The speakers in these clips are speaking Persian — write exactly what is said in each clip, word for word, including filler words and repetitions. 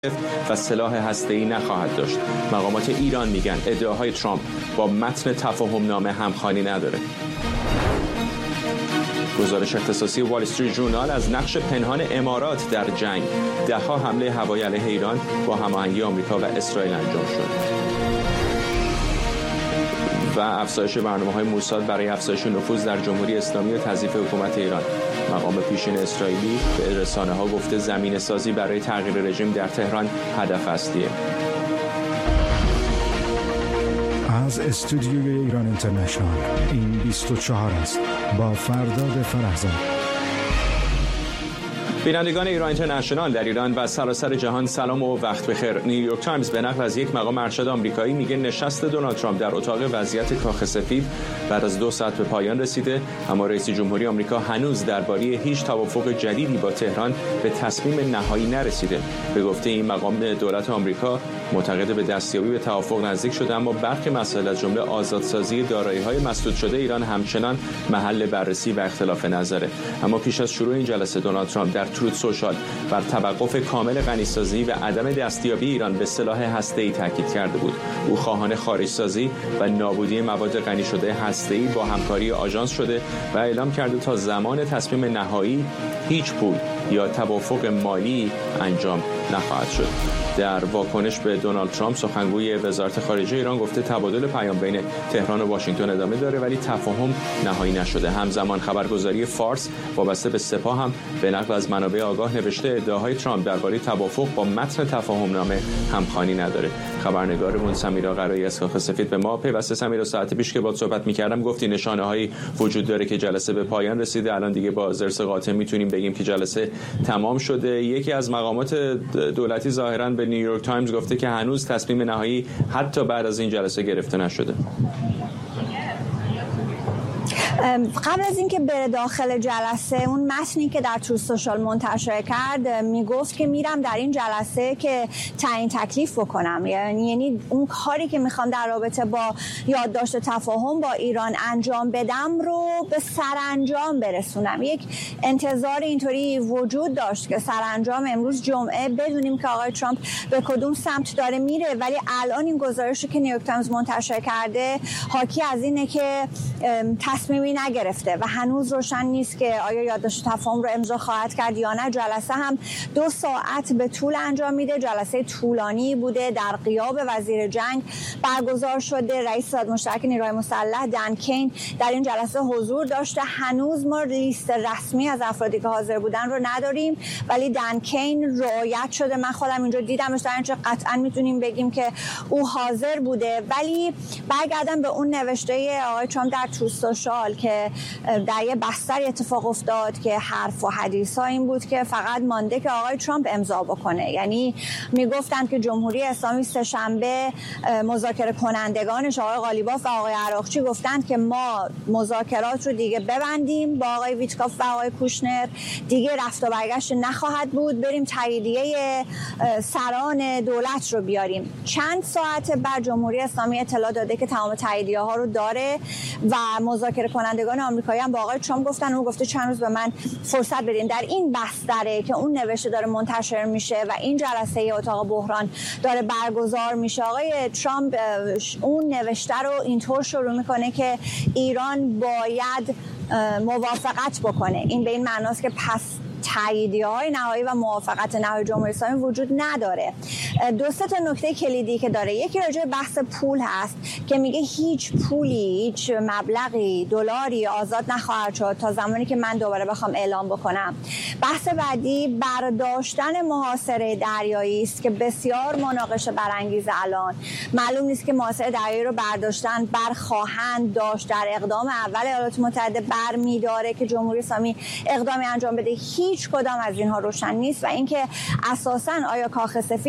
و سلاح هسته‌ای نخواهد داشت. مقامات ایران میگن ادعاهای ترامپ با متن تفاهم نامه همخوانی نداره. گزارش اختصاصی وال استریت ژورنال از نقش پنهان امارات در جنگ، ده‌ها حمله هوایی علیه ایران با هماهنگی آمریکا و اسرائیل انجام شد. و افزایش برنامه‌های موساد برای افزایش نفوذ در جمهوری اسلامی و تضعیف حکومت ایران. مقام پیشین اسرائیلی به رسانه‌ها گفته زمینه‌سازی برای تغییر رژیم در تهران هدف اصلیه. از استودیوی ایران اینترنشنال این بیست و چهار است با فرداد فرهزاد. بینندگان ایران اینترنشنال در ایران و سراسر جهان سلام و وقت بخیر. نیویورک تایمز به نقل از یک مقام ارشد آمریکایی میگه نشست دونالد ترامپ در اتاق وضعیت کاخ سفید بعد از دو ساعت به پایان رسیده، اما رئیس جمهوری آمریکا هنوز درباره هیچ توافق جدیدی با تهران به تصمیم نهایی نرسیده. به گفته این مقام دولت آمریکا معتقد به دستیابی به توافق نزدیک شده، اما برخی مسائل از جمله آزادسازی دارایی‌های مسدود شده ایران همچنان محل بررسی و اختلاف نظره. اما پیش از شروع این جلسه دونالد ترامپ در تروت سوشال بر توقف کامل غنیسازی و عدم دستیابی ایران به سلاح هسته‌ای تاکید کرده بود. او خواهان خارجسازی و نابودی مواد غنی شده هسته‌ای با همکاری آژانس شده و اعلام کرده تا زمان تصمیم نهایی هیچ پول یا توافق مالی انجام نخواهد شد. در واکنش به دونالد ترامپ سخنگوی وزارت خارجه ایران گفته تبادل پیام بین تهران و واشنگتن ادامه داره ولی تفاهم نهایی نشده. همزمان خبرگزاری فارس وابسته به سپاه هم به نقل از منابع آگاه نوشته ادعاهای ترامپ درباره توافق با متن تفاهم نامه همخوانی نداره. خبرنگارمون سمیرا قرایی از کاخ سفید به ما پیوسته. سمیرا، ساعت پیش که باهات صحبت می‌کردم گفتی نشانه‌هایی وجود داره که جلسه به پایان رسیده، الان دیگه با ضرس قاطع میتونیم بگیم که جلسه تمام شده. یکی از مقامات دولتی ظاهراً به نیویورک تایمز گفته که هنوز تصمیم نهایی حتی بعد از این جلسه گرفته نشده. قبل از اینکه بره داخل جلسه، اون متنی که در تروت سوشال منتشر کرد میگفت که میرم در این جلسه که تعیین تکلیف بکنم، یعنی یعنی اون کاری که میخوام در رابطه با یادداشت تفاهم با ایران انجام بدم رو به سرانجام برسونم. یک انتظار اینطوری وجود داشت که سرانجام امروز جمعه بدونیم که آقای ترامپ به کدوم سمت داره میره، ولی الان این گزارشی که نیویورک تایمز منتشر کرده حاکی از اینه که تصمیمی نگرفته و هنوز روشن نیست که آیا یادداشت تفاهم رو امضا خواهد کرد یا نه. جلسه هم دو ساعت به طول انجام میده. جلسه طولانی بوده، در غیاب وزیر جنگ برگزار شده. رئیس ستاد مشترک نیروهای مسلح دن کین در این جلسه حضور داشته. هنوز ما لیست رسمی از افرادی که حاضر بودن رو نداریم، ولی دن کین رعایت شده. من خودم اینجا دیدمش، در اینجا قطعا میتونیم بگیم که او حاضر بوده. ولی برگردم به اون نوشته آقای ترامپ در تروت سوشال که در یه بستر اتفاق افتاد که حرف و حدیث ها این بود که فقط مانده که آقای ترامپ امضا بکنه. یعنی میگفتند که جمهوری اسلامی سه‌شنبه مذاکره کنندگانش آقای قالیباف و آقای عراقچی گفتند که ما مذاکرات رو دیگه ببندیم با آقای ویتکاف و آقای کوشنر، دیگه رفت و برگشت نخواهد بود، بریم تاییدیه سران دولت رو بیاریم. چند ساعت بعد جمهوری اسلامی اطلاع داده که تمام تاییدیه ها رو داره و مذاکره کنندگان آمریکایی هم با آقای ترامپ گفتن، اون گفته چند روز به من فرصت بدین. در این بستره که اون نوشته داره منتشر میشه و این جلسه اتاق بحران داره برگزار میشه، آقای ترامپ اون نوشته رو اینطور شروع میکنه که ایران باید موافقت بکنه. این به این معناست که پس تاییدیه‌های نهایی و موافقت نهایی جمهوری اسلامی وجود نداره. دو سه تا نکته کلیدی که داره، یکی راجع به بحث پول هست که میگه هیچ پولی، هیچ مبلغی، دلاری آزاد نخواهد شد تا زمانی که من دوباره بخوام اعلام بکنم. بحث بعدی برداشتن محاصره دریایی است که بسیار مناقشه برانگیز. الان معلوم نیست که محاصره دریایی رو برداشتن برخواهند داشت. در اقدام اول ایالات متحده برمی‌داره که جمهوری اسلامی اقدامی انجام بده. هیچ کدام از اینها روشن نیست و اینکه اساساً آیا کاخ سفید به شکل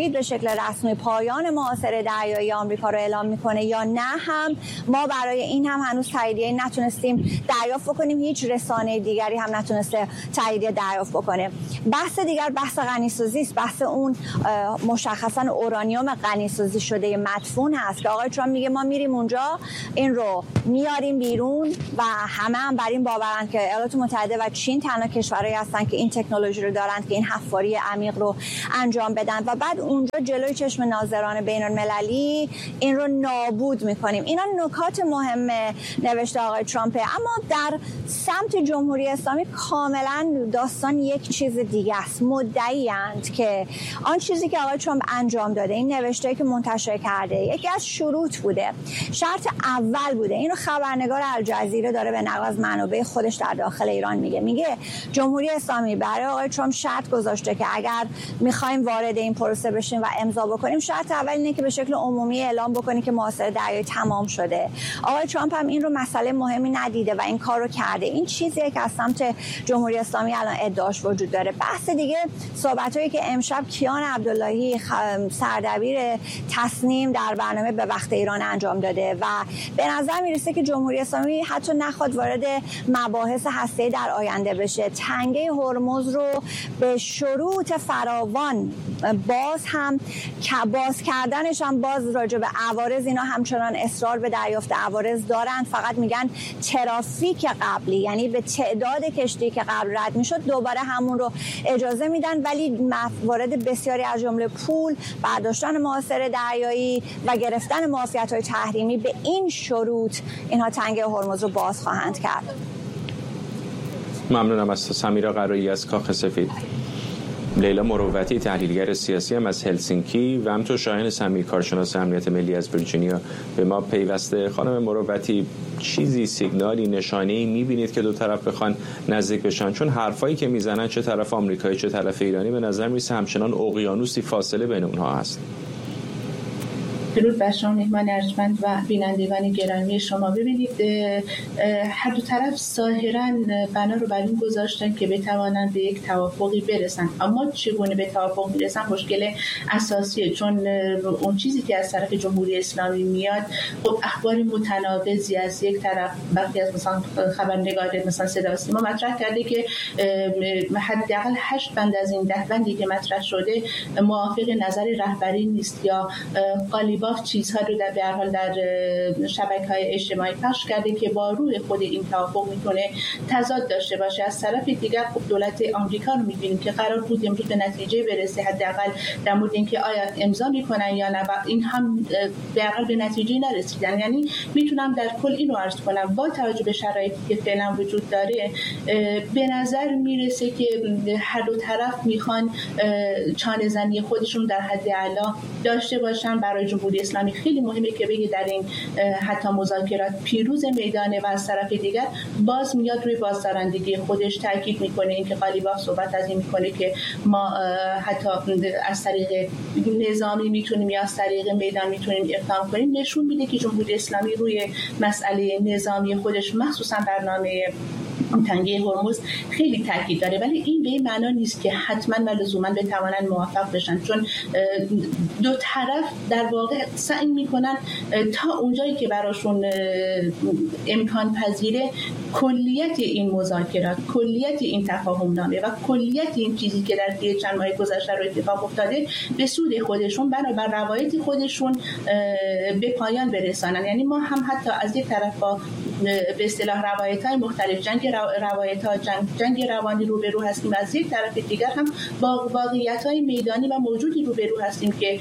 شکل رسمی پایان محاصره دریایی آمریکا رو اعلام میکنه یا نه هم ما برای این هم هنوز تاییدیه نتونستیم دریافت بکنیم. هیچ رسانه دیگری هم نتونسته تاییدیه دریافت بکنه. بحث دیگر بحث غنیسازی است. بحث اون مشخصا اورانیوم غنیسازی شده مدفون هست که آقای ترامپ میگه ما میریم اونجا این رو میاریم بیرون و همه هم بر این باورن که ایالات متحده و چین تنها کشورهایی هستن که این تکنولوژی رو دارن که این حفاری عمیق رو انجام بدن و بعد اونجا جلوی چشم ناظران بین المللی این رو نابود میکنیم. اینا نکات مهم نوشته آقای ترامپ. اما در سمت جمهوری اسلامی کاملا داستان یک چیز دیگه است. مدعی اند که آن چیزی که آقای ترامپ انجام داده، این نوشته که منتشر کرده، یکی از شروط بوده، شرط اول بوده. اینو خبرنگار الجزیره داره به نقل از منابع خودش در داخل ایران میگه. میگه جمهوری اسلامی برای آقای ترامپ شرط گذاشته که اگر میخوایم وارد این پروسه بشیم و امضا بکنیم، شرط اول اینه که به شکل عمومی اعلام بکنی که محاصره دریایی تمام شده. آقای ترامپ هم این رو مسئله مهمی ندیده و این کار رو کرده. این چیزیه که از سمت جمهوری اسلامی الان ادعاش وجود داره. بحث دیگه صحبتایی که امشب کیان عبداللهی سردبیر تصنیم در برنامه به وقت ایران انجام داده و به نظر میرسه که جمهوری اسلامی حتی نخواد وارد مباحث هسته‌ای در آینده بشه. تنگه هرمز رو به شروط فراوان باز هم باز کردنش هم باز راجع به عوارض اینا همچنان اصرار به دریافت عوارض دارن. فقط میگن ترافیک قبلی، یعنی به تعداد کشتی که قبل رد میشد دوباره همون رو اجازه میدن، ولی موارد بسیاری از جمله پول، برداشتن محاصره دریایی و گرفتن معافیت‌های تحریمی به این شروط اینها تنگه هرمز رو باز خواهند کرد. ممنونم از سمیرا قرایی از کاخ سفید. لیلا مروتی تحلیلگر سیاسی هم از هلسینکی و همینطور شاهین سمی کارشناس امنیت ملی از ویرجینیا به ما پیوسته. خانم مروتی، چیزی، سیگنالی، نشانه‌ای می‌بینید که دو طرف بخوان نزدیک بشن؟ چون حرفایی که میزنن چه طرف آمریکایی چه طرف ایرانی به نظر میرسه همچنان اقیانوسی فاصله بین اونها هست. درود بر شما مهمان ارجمند و بینندگان گرامی شما. ببینید هر دو طرف ظاهراً بنا رو بر این گذاشتن که بتوانند به یک توافقی برسن، اما چگونه به توافق میرسن مشکل اساسیه، چون اون چیزی که از طرف جمهوری اسلامی میاد خب اخبار متناقضی از یک طرف. وقتی از مثلا خبرنگار مثلا صدا و سیما مطرح کرده که حداقل هشت بند از این ده بندی که مطرح شده موافق نظر رهبری نیست، یا قالیباف چیزها رو در به هر حال در شبکه‌های اجتماعی پخش کرده که با روی خود این توافق میتونه تضاد داشته باشه. از طرف دیگر خب دولت آمریکا رو می‌بینیم که قرار بود امروز به نتیجه برسه، حداقل در مورد اینکه آیا امضا میکنن یا نه، این هم به هر حال به نتیجه نرسیدن. یعنی میتونم در کل اینو عرض کنم با توجه به شرایطی که فعلا وجود داره به نظر میرسه که هر دو طرف میخوان چانه زنی خودشون در حد اعلا داشته باشن. برای جمهوری اسلامی خیلی مهمه که بگه در این حتی مذاکرات پیروز میدانه و از طرف دیگر باز میاد روی بازدارندگی خودش تاکید میکنه. اینکه قالیباف صحبت از این میکنه که ما حتی از طریق نظامی میتونیم یا از طریق میدان میتونیم اقدام کنیم، نشون میده که جمهوری اسلامی روی مسئله نظامی خودش مخصوصا برنامه تنگه هرمز خیلی تاکید داره. ولی این به این معنا نیست که حتما و لزوما بتوانند موفق بشن، چون دو طرف در واقع سعی میکنن تا اونجایی که براشون امکان پذیره کلیت این مذاکرات، کلیت این تفاهم نامه و کلیت این چیزی که در طی چند ماه گذشته رو اتفاق افتاده به سود خودشون بنابر روایت خودشون به پایان برسانن. یعنی ما هم حتی از یک طرف با به اصطلاح روایت‌های مختلف جنگ روایت‌ها جنگ جنگ روانی رو به رو هستیم، از یک طرف دیگر هم با واقعیت‌های میدانی و موجودی رو به رو هستیم که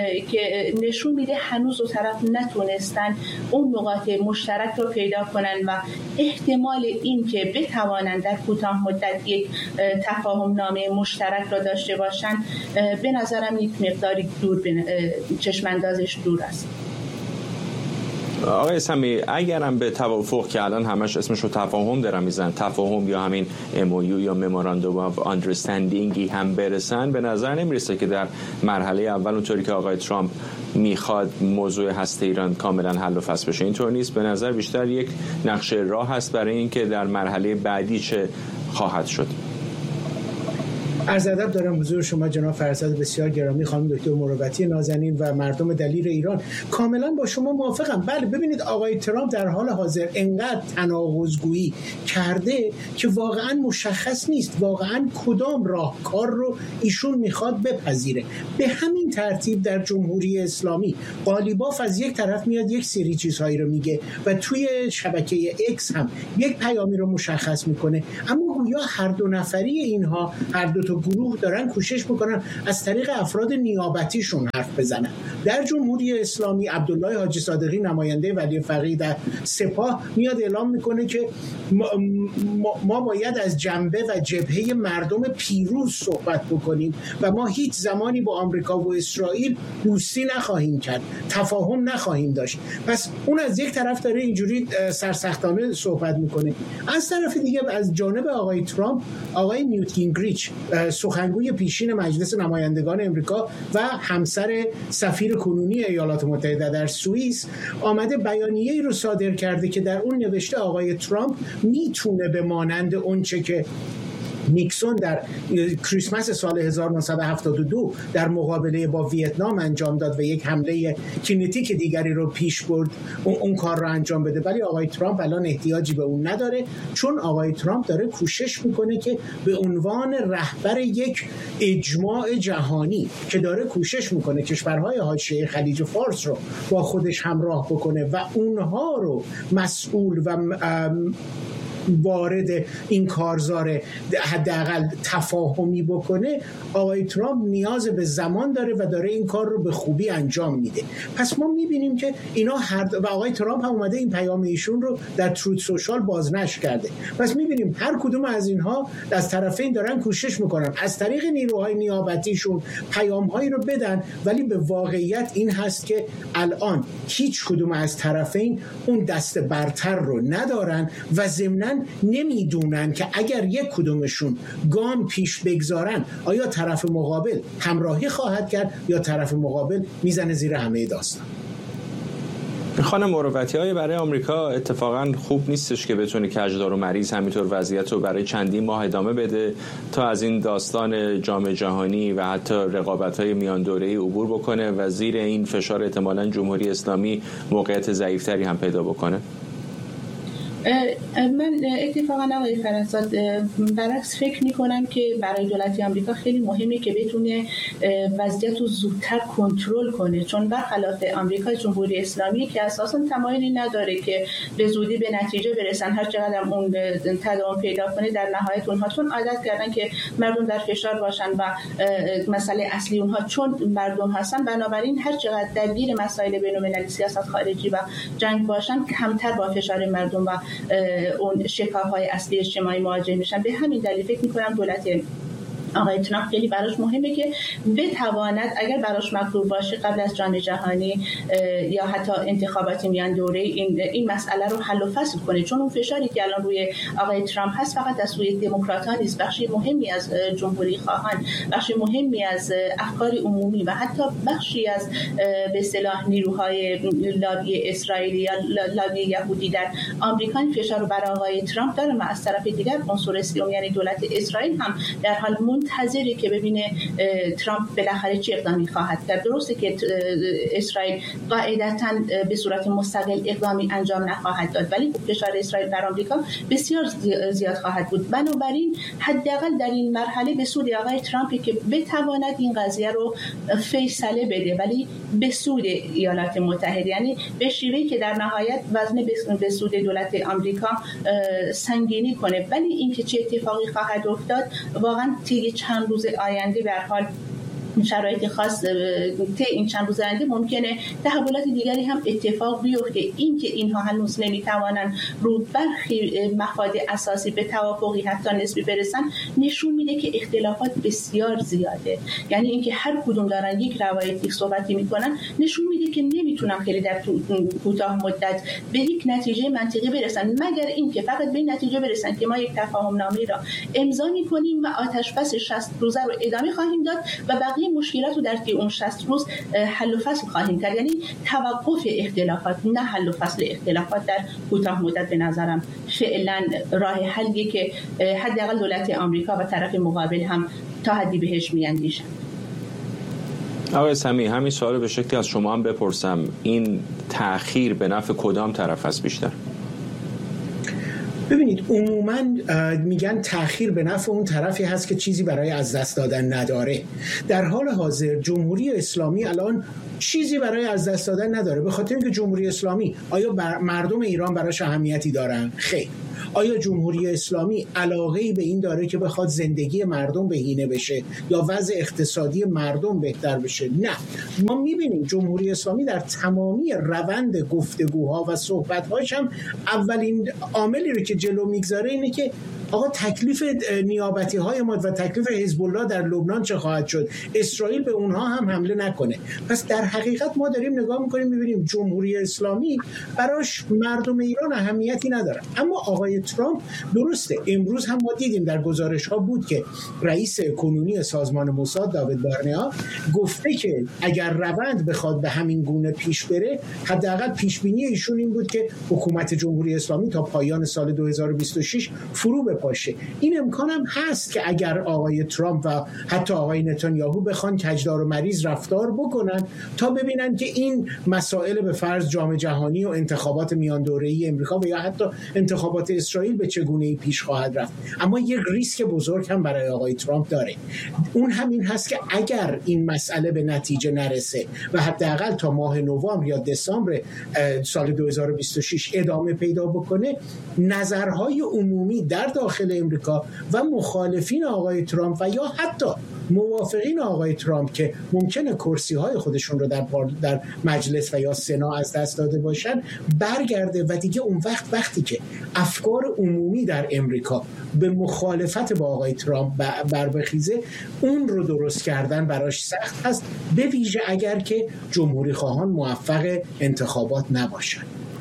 که نشون میده هنوز دو طرف نتونستن اون نقاط مشترک رو پیدا کنن و احتمال این که بتوانند در کوتاه مدت یک تفاهم نامه مشترک را داشته باشن به نظرم یک مقداری دور به چشم اندازش دور است. آقای سمی، اگرم به توافق که الان همش اسمش رو تفاهم دارن میزنن، تفاهم یا همین ام او یو یا مموراندوم آف آندرستندینگی هم برسن، به نظر نمیرسه که در مرحله اول اونطوری که آقای ترامپ میخواد موضوع هسته ایران کاملا حل و فصل بشه. اینطور نیست. به نظر بیشتر یک نقشه راه هست برای اینکه در مرحله بعدی چه خواهد شد. عرض ادب دارم حضور شما جناب فرزاد بسیار گرامی، خانم دکتر مروتی نازنین و مردم دلیر ایران. کاملا با شما موافقم. بله ببینید آقای ترامپ در حال حاضر انقدر تناقض‌گویی کرده که واقعا مشخص نیست واقعا کدام راهکار رو ایشون میخواد بپذیره. به همین ترتیب در جمهوری اسلامی قالیباف از یک طرف میاد یک سری چیزهایی رو میگه و توی شبکه اکس هم یک پیامی رو مشخص میکنه، اما گویا هر دو نفری اینها، هر دو تا گروه دارن کوشش میکنن از طریق افراد نیابتیشون حرف بزنن. در جمهوری اسلامی عبدالله حاجی صادقی نماینده ولی فقیه در سپاه میاد اعلام میکنه که ما, ما باید از جنبه و جبهه مردم پیروز صحبت بکنیم و ما هیچ زمانی با آمریکا و اسرائیل دوستی نخواهیم کرد، تفاهم نخواهیم داشت. پس اون از یک طرف داره اینجوری سرسختانه صحبت میکنه. از طرف دیگه از جانب آقای ترامپ، آقای نیوت گینگریچ سخنگوی پیشین مجلس نمایندگان امریکا و همسر سفیر کنونی ایالات متحده در سوئیس آمده بیانیه‌ای رو صادر کرده که در اون نوشته آقای ترامپ میتونه به مانند اونچه که نیکسون در کریسمس سال هزار و نهصد و هفتاد و دو در مقابله با ویتنام انجام داد و یک حمله کینتیک دیگری رو پیش برد اون, اون کار رو انجام بده، ولی آقای ترامپ الان احتیاجی به اون نداره، چون آقای ترامپ داره کوشش میکنه که به عنوان رهبر یک اجماع جهانی که داره کوشش میکنه کشورهای حاشیه خلیج فارس رو با خودش همراه بکنه و اونها رو مسئول و وارد این کارزار حداقل تفاهمی بکنه. آقای ترامپ نیاز به زمان داره و داره این کار رو به خوبی انجام میده. پس ما میبینیم که اینا هر و آقای ترامپ هم اومده این پیام ایشون رو در تروت سوشال بازنشر کرده. پس میبینیم هر کدوم از اینها از طرفین دارن کوشش میکنن از طریق نیروهای نیابتیشون پیامهایی رو بدن، ولی به واقعیت این هست که الان هیچ کدوم از طرفین اون دست برتر رو ندارن و ضمناً نمیدونن که اگر یک کدومشون گام پیش بگذارن آیا طرف مقابل همراهی خواهد کرد یا طرف مقابل میزنه زیر همه داستان. خانم مروتی، های برای آمریکا اتفاقا خوب نیستش که بتونه کجدار و مریض همینطور وضعیت رو برای چندین ماه ادامه بده تا از این داستان جام جهانی و حتی رقابت‌های میان دوره‌ای عبور بکنه و زیر این فشار احتمالاً جمهوری اسلامی موقعیت ضعیف‌تری هم پیدا بکنه؟ من اتفاقا آقای فرزاد برعکس فکر میکنم که برای دولت آمریکا خیلی مهمه که بتونه وضعیت رو زودتر کنترل کنه، چون برخلاف آمریکا جمهوری اسلامی که اساسا تمایلی نداره که به زودی به نتیجه برسن، هر چقدر هم اون تداوم پیدا کنه در نهایت اونها چون عادت کردن که مردم در فشار باشن و مسئله اصلی اونها چون مردم هستن، بنابراین هر چقدر درگیر مسائل بین‌المللی، سیاست خارجی و جنگ باشن کمتر با فشار مردم و اون شکاف‌های اصلی اجتماعی مواجه میشن. به همین دلیل فکر می‌کنم دولت آقای ترامپ خیلی براش مهمه که بتواند اگر براش مطلوب باشه قبل از جام جهانی یا حتی انتخابات میان دوره این این مسئله رو حل و فصل کنه، چون اون فشاری که الان روی آقای ترامپ هست فقط از سوی دموکرات‌ها نیست، بخشی مهمی از جمهوری خواهان، بخشی مهمی از افکار عمومی و حتی بخشی از به اصطلاح نیروهای لابی اسرائیلی یا لابی یهودی در آمریکا این فشار رو بر آقای ترامپ داره و از طرف دیگر عنصر سوم یعنی دولت اسرائیل هم در حال منتظری که ببینه ترامپ بالاخره چه اقدامی خواهد کرد. درسته که اسرائیل قاعدتاً به صورت مستقل اقدامی انجام نخواهد داد، ولی فشار اسرائیل بر آمریکا بسیار زیاد خواهد بود. بنابراین حداقل در این مرحله به سود آقای ترامپی که بتواند این قضیه رو فیصله بده، ولی به سود ایالات متحده، یعنی به شیوهی که در نهایت وزن به سود دولت آمریکا سنگینی کنه. ولی اینکه چه اتفاقی خواهد افتاد واقعا طی چند روز آینده به هر حال شرایط خاص طی این چند روز آینده ممکنه تحولات دیگری هم اتفاق بیفته. این که اینها هنوز نمیتوانند رو برخی مفاد اساسی به توافقی حتی نسبی برسن نشون میده که اختلافات بسیار زیاده. یعنی اینکه هر کدوم دارن یک روایتی صحبتی میکنن نشون میده که نمیتونن خیلی در کوتاه مدت به یک نتیجه منطقی برسن، مگر اینکه فقط به این نتیجه برسن که ما یک تفاهم نامه را امضا میکنیم و آتش بس شصت روزه رو ادامه خواهیم داد و بقیه مشکلات رو در طی اون شصت روز حل و فصل خواهیم کرد. یعنی توقف اختلافات نه حل و فصل اختلافات در کوتاه مدت به نظرم فعلا راه حلیه که حداقل دولت آمریکا و طرف مقابل هم تا حدی بهش میاندیشند. آقای سمی، همین سوال به شکلی از شما هم بپرسم، این تأخیر به نفع کدام طرف است بیشتر؟ ببینید عموماً میگن تأخیر به نفع اون طرفی هست که چیزی برای از دست دادن نداره. در حال حاضر جمهوری اسلامی الان چیزی برای از دست دادن نداره، به خاطر اینکه جمهوری اسلامی آیا مردم ایران براش اهمیتی دارن؟ خیر. آیا جمهوری اسلامی علاقه‌ای به این داره که بخواد زندگی مردم بهینه بشه یا وضع اقتصادی مردم بهتر بشه؟ نه. ما می‌بینیم جمهوری اسلامی در تمامی روند گفتگوها و صحبت‌هاش هم اولین عاملی رو که جلو میگذاره اینه که آقا تکلیف نیابتی های ما و تکلیف حزب الله در لبنان چه خواهد شد؟ اسرائیل به اونها هم حمله نکنه. پس در حقیقت ما داریم نگاه میکنیم میبینیم جمهوری اسلامی براش مردم ایران اهمیتی نداره. اما آقای ترامپ درسته، امروز هم ما دیدیم در گزارش ها بود که رئیس کنونی سازمان موساد داوید بارنیا گفته که اگر روند بخواد به همین گونه پیش بره، حداقل پیش بینی ایشون این بود که حکومت جمهوری اسلامی تا پایان سال دو هزار و بیست و شش فرو باشه. این امکان هم هست که اگر آقای ترامپ و حتی آقای نتانیاهو بخوان کجدار و مریض رفتار بکنن تا ببینن که این مسائل به فرض جام جهانی و انتخابات میان دوره‌ای امریکا و یا حتی انتخابات اسرائیل به چگونه‌ای پیش خواهد رفت. اما یک ریسک بزرگ هم برای آقای ترامپ داره. اون همین هست که اگر این مسئله به نتیجه نرسه و حداقل تا ماه نوامبر یا دسامبر سال دو هزار و بیست و شش ادامه پیدا بکنه، نظرهای عمومی در داخل امریکا و مخالفین آقای ترامپ و یا حتی موافقین آقای ترامپ که ممکنه کرسی های خودشون رو در در مجلس و یا سنا از دست داده باشن برگرده و دیگه اون وقت وقتی که افکار عمومی در امریکا به مخالفت با آقای ترامپ بربخیزه، اون رو درست کردن براش سخت هست، به ویژه اگر که جمهوری خواهان موفق انتخابات نباشن.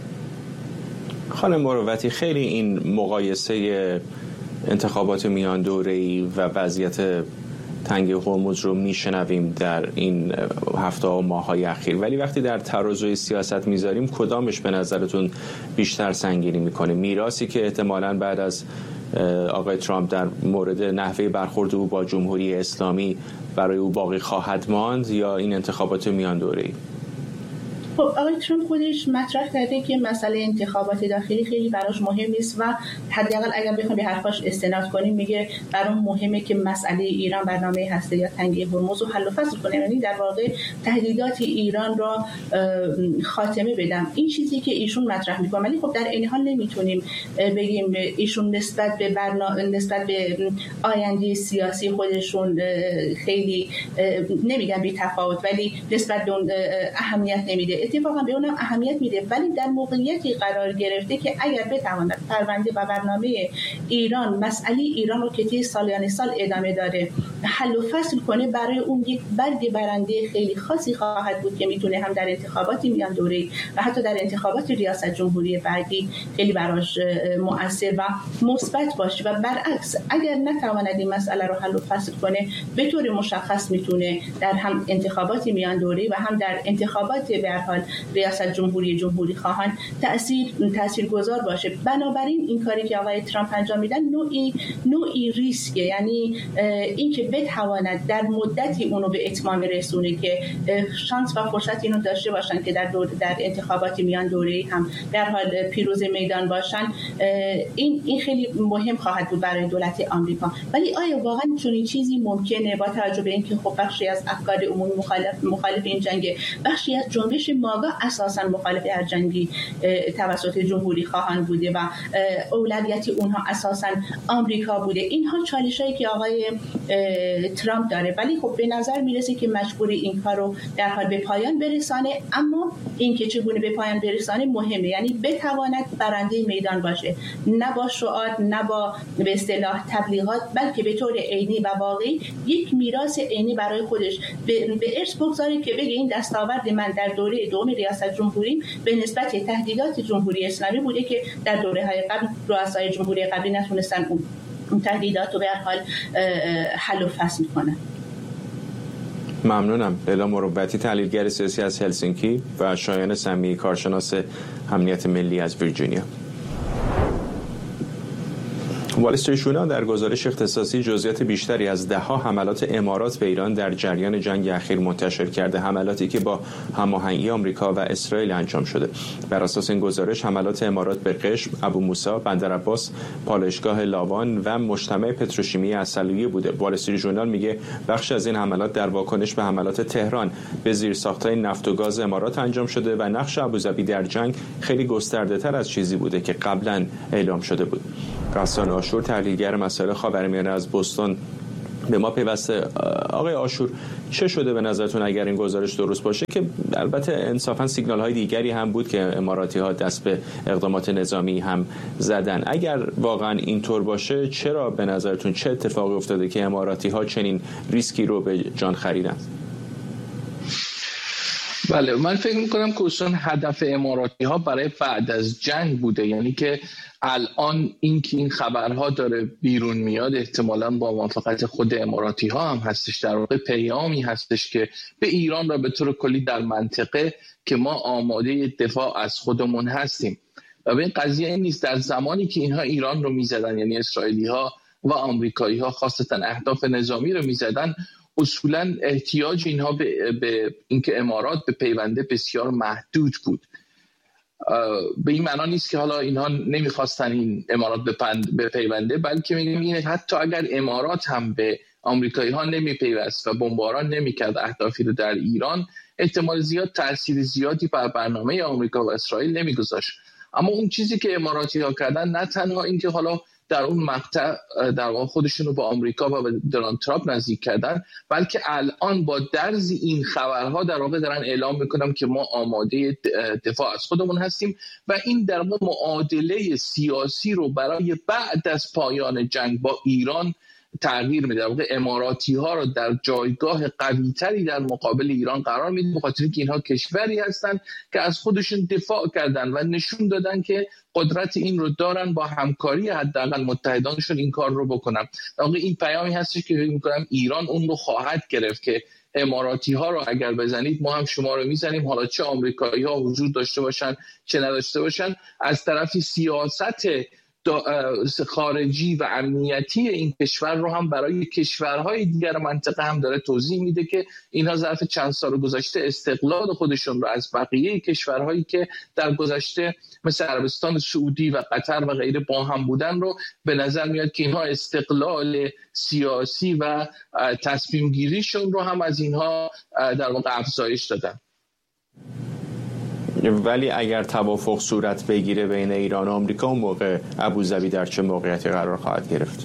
خانم مروتی، خیلی این مقایسه انتخابات میان دوره‌ای و وضعیت تنگ هرمز رو میشنویم در این هفته و ماه‌های اخیر، ولی وقتی در ترازوی سیاست میذاریم کدامش به نظرتون بیشتر سنگینی میکنه؟ میراثی که احتمالاً بعد از آقای ترامپ در مورد نحوه برخورد او با جمهوری اسلامی برای او باقی خواهد ماند، یا این انتخابات میان دوره‌ای؟ خب آقای ترامپ خودش مطرح کرده که مسئله انتخابات داخلی خیلی براش مهم نیست و حداقل اگر بخوایم به حرفاش استناد کنیم میگه برام مهمه که مسئله ایران برنامه هسته یا تنگی هرمز رو حل و فصل کنه، یعنی در واقع تهدیدات ایران را خاتمه بدم. این چیزی که ایشون مطرح میکنه، ولی خب در این حال نمیتونیم بگیم ایشون نسبت به برنامه نسبت به آینده سیاسی خودشون خیلی نمیگم بی تفاوت، ولی نسبت به اون اهمیت نمیده. اتفاقا به اونم اهمیت میده، ولی در موقعیتی قرار گرفته که اگر بتواند پرونده و برنامه ایران، مسئله ایران رو که طی سالیان سال ادامه داره حل و فصل کنه، برای اون یک برگ برنده خیلی خاصی خواهد بود که میتونه هم در انتخابات میان دوره‌ای و حتی در انتخابات ریاست جمهوری بعدی خیلی براش مؤثر و مثبت باشه. و برعکس اگر نتواند این مسئله رو حل و فصل کنه، به طور مشخص میتونه در هم انتخابات میان دوره‌ای و هم در انتخابات به هر حال ریاست جمهوری جمهوری خواهان تأثیر تاثیرگذار باشه. بنابراین این کاری که آقای ترامپ انجام میدن نوعی نوعی ریسک، یعنی اینکه بتواند در مدتی اونو به اتمام رسونه که شانس و فرصت اینو داشته باشن که در دور در انتخابات میان دوره‌ای هم در حال پیروز میدان باشن، این این خیلی مهم خواهد بود برای دولت آمریکا. ولی آیا واقعا چنین چیزی ممکنه با توجه به اینکه خب بخشی از افکار عمومی مخالف مخالف این جنگ، بخشی از جنبش ماگا اساساً مخالف هر جنگی توسط جمهوری خواهان بوده و اولویت اونها اساساً آمریکا بوده. اینها چالشایی که آقای ترامپ داره، ولی خب به نظر میرسه که مجبور این کار رو در حال به پایان برسانه. اما این که چگونه به پایان برسانه مهمه، یعنی بتواند برنده میدان باشه، نه با شعار، نه با به اصطلاح تبلیغات، بلکه به طور عینی و واقعی یک میراث عینی برای خودش به, به ارث بگذاره که بگه این دستاورد من در دوره دوم ریاست جمهوری به نسبت تهدیدات جمهوری اسلامی بوده که در دوره‌های قبل رؤسای جمهوری قبلی نتونستن اون تهدیدات رو به هر حال حل و فصل کنن. ممنونم. لیلا مروتی، تحلیلگر سیاسی از هلسینکی، و شایان سمی، کارشناس امنیت ملی از ویرجینیا. وال استریت ژورنال در گزارش اختصاصی جزئیات بیشتری از ده‌ها حملات امارات به ایران در جریان جنگ اخیر منتشر کرده، حملاتی که با هماهنگی آمریکا و اسرائیل انجام شده. بر اساس این گزارش حملات امارات به قشم، ابو موسی، بندرعباس، پالایشگاه لاوان و مجتمع پتروشیمی عسلویه بوده. وال استریت ژورنال میگه بخش از این حملات در واکنش به حملات تهران به زیرساخت‌های نفت و گاز امارات انجام شده و نقش ابوظبی در جنگ خیلی گسترده‌تر از چیزی بوده که قبلا اعلام شده بود. غسان آشور، تحلیلگر مسائل خاورمیانه از بوستون، به ما پیوسته. آقای آشور، چه شده به نظرتون اگر این گزارش درست باشه، که البته انصافا سیگنال های دیگری هم بود که اماراتی ها دست به اقدامات نظامی هم زدن، اگر واقعا اینطور باشه چرا به نظرتون چه اتفاقی افتاده که اماراتی ها چنین ریسکی رو به جان خریدن؟ بله، من فکر میکنم که اصلا هدف اماراتی ها برای بعد از جنگ بوده، یعنی که الان این که این خبرها داره بیرون میاد احتمالاً با موافقت خود اماراتی ها هم هستش، در واقع پیامی هستش که به ایران را به طور کلی در منطقه که ما آماده دفاع از خودمون هستیم. و به این قضیه این نیست در زمانی که اینها ایران رو میزدن، یعنی اسرائیلی ها و آمریکایی ها خاصتا اهداف نظامی رو میزدن، اصولا احتیاج اینها به, به اینکه امارات به پیونده بسیار محدود بود. به این معنا نیست که حالا اینها نمیخواستن این امارات به پیونده، بلکه میگم این حتی اگر امارات هم به آمریکایی ها نمیپیوست و بمباران نمیکرد اهدافی رو در ایران، احتمال زیاد تأثیر زیادی بر برنامه آمریکا و اسرائیل نمیگذاشت. اما اون چیزی که اماراتی ها کردن نه تنها این که حالا در اون مقطع در واقع خودشون رو با آمریکا و دونالد ترامپ نزدیک کردن، بلکه الان با درز این خبرها در واقع دارن اعلام میکنن که ما آماده دفاع از خودمون هستیم و این در واقع معادله سیاسی رو برای بعد از پایان جنگ با ایران تغییر میده. در واقع اماراتی ها رو در جایگاه قوی تری در مقابل ایران قرار میده، به خاطر که اینها کشوری هستند که از خودشون دفاع کردن و نشون دادن که قدرت این رو دارن با همکاری حداقل متحدانشون این کار رو بکنن. در واقع این پیامی هستش که فکر می‌کنم ایران اون رو خواهد گرفت که اماراتی ها رو اگر بزنید ما هم شما رو میزنیم، حالا چه آمریکایی ها حضور داشته باشن چه نداشته باشن. از طرفی سیاست خارجی و امنیتی این کشور رو هم برای کشورهای دیگر منطقه هم داره توضیح میده که اینها ظرف چند سال گذشته استقلال خودشون رو از بقیه کشورهایی که در گذشته مثل عربستان سعودی و قطر و غیره با هم بودن رو به نظر میاد که اینها استقلال سیاسی و تصمیم گیریشون رو هم از اینها در واقع افزایش دادن. ولی اگر توافق صورت بگیره بین ایران و آمریکا، اون موقع ابوظبی در چه موقعیتی قرار خواهد گرفت؟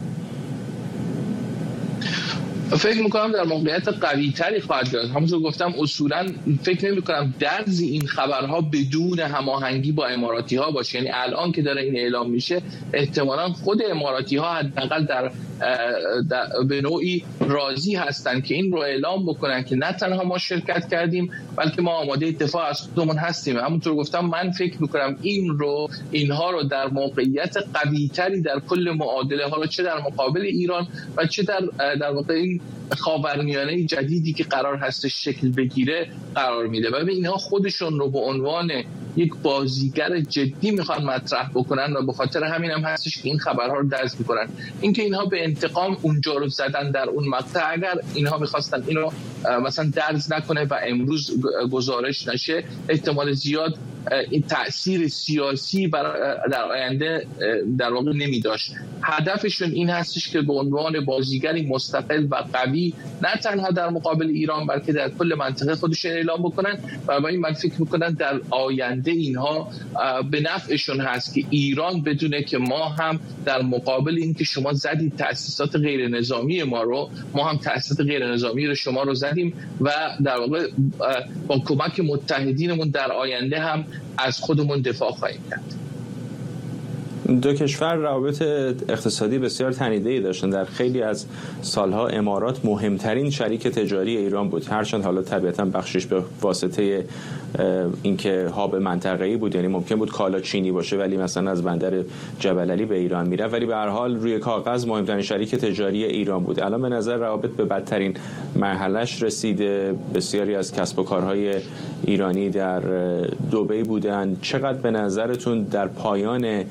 فکر میکنم در موقعیت قوی تری خواهد گرفت. همونطور گفتم اصولا فکر نمی کنم درز این خبرها بدون هماهنگی با اماراتی ها باشه. یعنی الان که داره این اعلام میشه احتمالا خود اماراتی ها حداقل در, در به نوعی راضی هستن که این رو اعلام بکنن که نه تنها ما شرکت کردیم بلکه ما آماده دفاع از خودمون هستیم. همونطور گفتم من فکر میکنم این رو اینها رو در موقعیت قوی تری در کل معادله ها، چه در مقابل ایران و چه در در واقع این خاورمیانه جدیدی که قرار هستش شکل بگیره قرار میده و به اینها خودشون رو به عنوان یک بازیگر جدی میخوان مطرح بکنن و به خاطر همین هم هستش که این خبرها رو درز میکنن. اینکه اینها به انتقام اونجا رو زدن در اون مقطع، اگر اینها میخواستن اینو مثلا درز نکنه و امروز گزارش نشه، احتمال زیاد این تأثیر سیاسی در آینده در واقع نمی داشت. هدفشون این هستش که به عنوان بازیگری مستقل و قوی نه تنها در مقابل ایران بلکه در کل منطقه خودشون اعلام بکنن و با این من فکر میکنن در آینده اینها به نفعشون هست که ایران بدونه که ما هم در مقابل این که شما زدید تأسیسات غیر نظامی ما رو، ما هم تأسیسات غیر نظامی رو شما رو زدیم و در واقع با کمک متحدینمون در آینده هم از خودمون دفاع خواهیم کرد. دو کشور روابط اقتصادی بسیار تنیده‌ای داشتن. در خیلی از سالها امارات مهمترین شریک تجاری ایران بود، هرچند حالا طبیعتاً بخشش به واسطه اینکه هاب منطقه‌ای بود، یعنی ممکن بود کالا چینی باشه ولی مثلا از بندر جبل علی به ایران میره، ولی به هر حال روی کاغذ مهمترین شریک تجاری ایران بود. الان به نظر روابط به بدترین مرحله‌اش رسیده. بسیاری از کسب و کارهای ایرانی در دبی بودن. چقدر به نظرتون در پایان این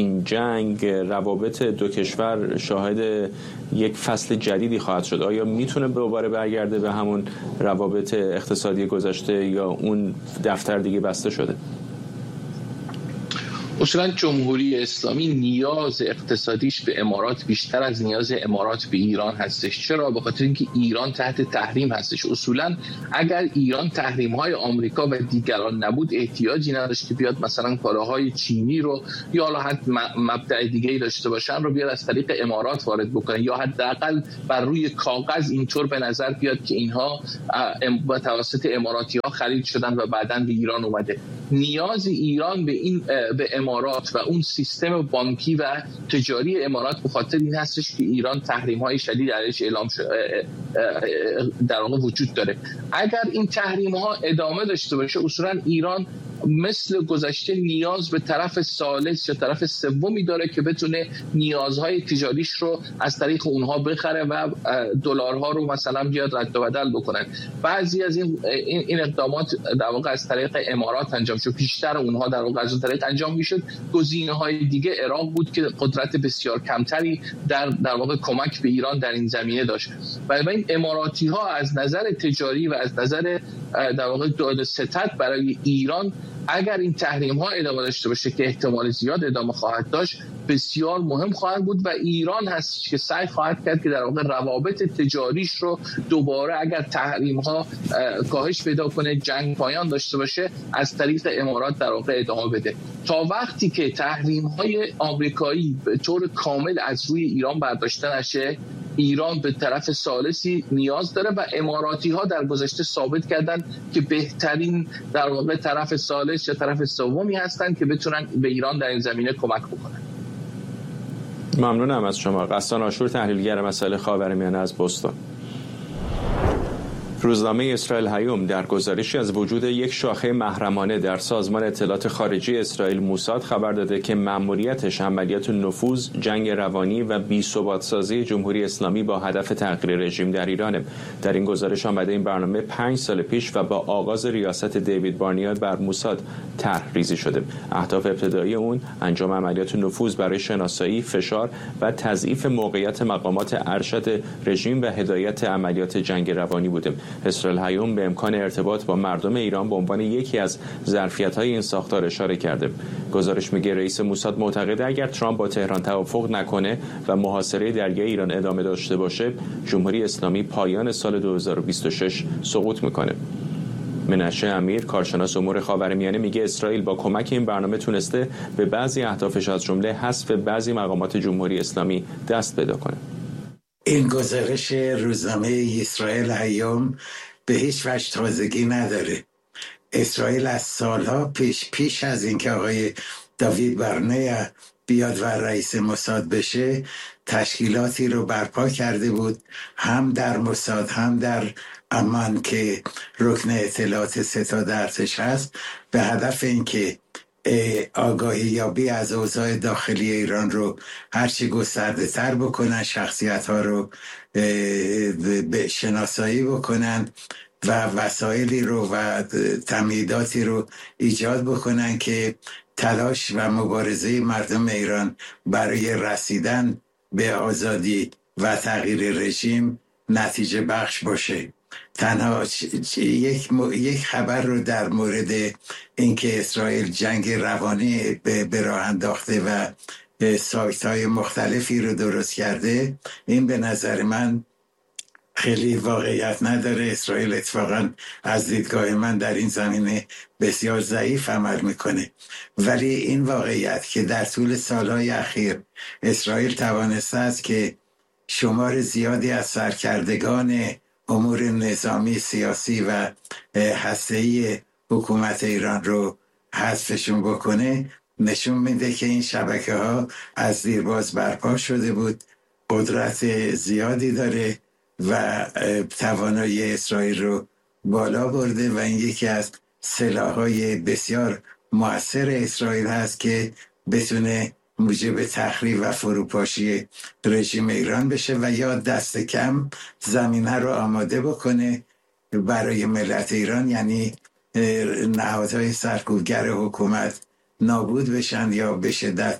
این جنگ روابط دو کشور شاهد یک فصل جدیدی خواهد شد؟ آیا میتونه دوباره برگرده به همون روابط اقتصادی گذشته یا اون دفتر دیگه بسته شده؟ اصولا جمهوری اسلامی نیاز اقتصادیش به امارات بیشتر از نیاز امارات به ایران هستش. چرا؟ به خاطر اینکه ایران تحت تحریم هستش. اصولا اگر ایران تحریم‌های آمریکا و دیگران نبود احتیاجی نداشت که بیاد مثلا کالاهای چینی رو یا حالا حتی مبدأ دیگه‌ای داشته باشن رو بیاد از طریق امارات وارد بکنه، یا حداقل بر روی کاغذ اینطور به نظر بیاد که اینها با توسط اماراتی‌ها خرید شدن و بعداً به ایران اومده. نیاز ایران به این به امارات و اون سیستم بانکی و تجاری امارات به خاطر این هستش که ایران تحریم‌های شدید علیش اعلام شده در واقع وجود داره. اگر این تحریم‌ها ادامه داشته باشه اصولا ایران مثل گذشته نیاز به طرف ثالث یا طرف سومی داره که بتونه نیازهای تجاریش رو از طریق اونها بخره و دلارها رو مثلا بیاد رد و بدل بکنن. بعضی از این این اقدامات در واقع از طریق امارات انجام شد، بیشتر اونها در واقع از اون طریق انجام میشد. گزینه‌های دیگه عراق بود که قدرت بسیار کمتری در در واقع کمک به ایران در این زمینه داشت. و این اماراتی‌ها از نظر تجاری و از نظر در واقع داد ستد برای ایران اگر این تحریم ها ادامه داشته باشه که احتمال زیاد ادامه خواهد داشت بسیار مهم خواهد بود و ایران هست که سعی خواهد کرد که در واقع روابط تجاریش رو دوباره اگر تحریم ها کاهش پیدا کنه، جنگ پایان داشته باشه، از طریق امارات در واقع ادامه بده. تا وقتی که تحریم های آمریکایی به طور کامل از روی ایران برداشته نشه ایران به طرف ثالثی نیاز داره و اماراتی ها در گذشته ثابت کردن که بهترین در واقع طرف ثالث یا طرف سومی هستن که بتونن به ایران در این زمینه کمک بکنن. ممنونم از شما. غسان آشور، تحلیلگر مسائل خاورمیانه از بوستون. روزنامه اسرائیل هیوم در گزارشی از وجود یک شاخه محرمانه در سازمان اطلاعات خارجی اسرائیل موساد خبر داده که مأموریتش عملیات نفوذ، جنگ روانی و بی‌ثبات‌سازی جمهوری اسلامی با هدف تغییر رژیم در ایرانه. در این گزارش آمده این برنامه پنج سال پیش و با آغاز ریاست دیوید بارنیا بر موساد طرح ریزی شده. اهداف ابتدایی اون انجام عملیات نفوذ برای شناسایی، فشار و تضعیف موقعیت مقامات ارشد رژیم و هدایت عملیات جنگ روانی بوده. اسرائیل هیوم به امکان ارتباط با مردم ایران به عنوان یکی از ظرفیت‌های این ساختار اشاره کرده. گزارش میگه رئیس موساد معتقده اگر ترامپ با تهران توافق نکنه و محاصره دریایی ایران ادامه داشته باشه، جمهوری اسلامی پایان سال دو هزار و بیست و شش سقوط میکنه. منشه امیر، کارشناس امور خاورمیانه، میگه اسرائیل با کمک این برنامه تونسته به بعضی اهدافش از جمله حذف بعضی مقامات جمهوری اسلامی دست پیدا کنه. این گزارش روزنامه اسرائیل هیوم به هیچ وجه تازگی نداره. اسرائیل از سالها پیش پیش از اینکه آقای داوید بارنیا بیاد و رئیس موساد بشه تشکیلاتی رو برپا کرده بود، هم در موساد هم در امان که رکن اطلاعات ستاد ارتش هست، به هدف اینکه آگاهی یابی از اوضاع داخلی ایران رو هرچی گسترده تر بکنن، شخصیت ها رو به شناسایی بکنن و وسایلی رو و تمهیداتی رو ایجاد بکنن که تلاش و مبارزه مردم ایران برای رسیدن به آزادی و تغییر رژیم نتیجه بخش باشه. تنها یک, م... یک خبر رو در مورد اینکه اسرائیل جنگ روانی به راه انداخته و سایت های مختلفی رو درست کرده، این به نظر من خیلی واقعیت نداره. اسرائیل اتفاقا از دیدگاه من در این زمینه بسیار ضعیف عمل میکنه، ولی این واقعیت که در طول سالهای اخیر اسرائیل توانسته است که شمار زیادی از سرکردگان امور نظامی، سیاسی و هسته‌ای حکومت ایران رو حذفشون بکنه، نشون میده که این شبکه ها از دیرباز برپا شده بود، قدرت زیادی داره و توانایی اسرائیل رو بالا برده و این یکی از سلاح‌های بسیار مؤثر اسرائیل هست که بتونه موجب تخریب و فروپاشی رژیم ایران بشه و یا دست کم زمینه رو آماده بکنه برای ملت ایران، یعنی نهادهای سرکوبگر حکومت نابود بشن یا به شدت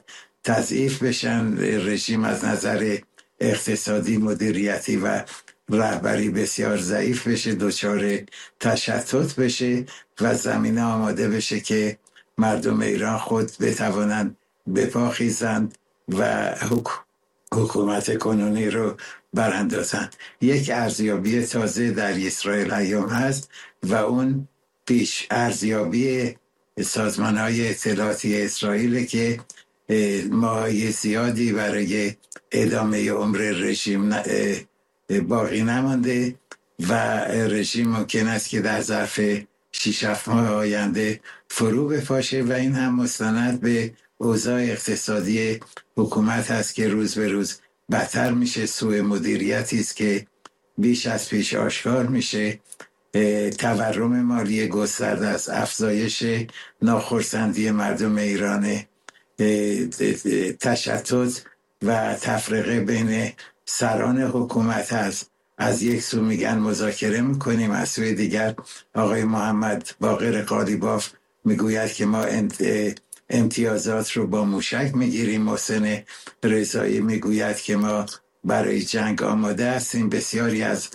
تضعیف بشن، رژیم از نظر اقتصادی، مدیریتی و رهبری بسیار ضعیف بشه، دچار تشتت بشه و زمینه آماده بشه که مردم ایران خود بتوانند بپا خیزند و حک- حکومت کنونی رو براندازند. یک ارزیابی تازه در اسرائیل هیام هست و اون پیش ارزیابی سازمان های اطلاعاتی اسرائیل که ماهای زیادی برای ادامه عمر رژیم باقی نمانده و رژیم ممکن است که در ظرف شش هفت ماه آینده فرو بپاشه و این هم مستند به اوضاع اقتصادی حکومت هست که روز به روز بدتر میشه. سوء مدیریتی است که بیش از پیش آشکار میشه. تورم مالی گسترده است، افزایش ناخرسندی مردم ایران، تشتت و تفرقه بین سران حکومت هست. از یک سو میگن مذاکره میکنیم، از سوی دیگر آقای محمد باقر قالیباف میگوید که ما امتیازات رو با موشک میگیریم. محسن رضایی میگوید که ما برای جنگ آماده هستیم. بسیاری از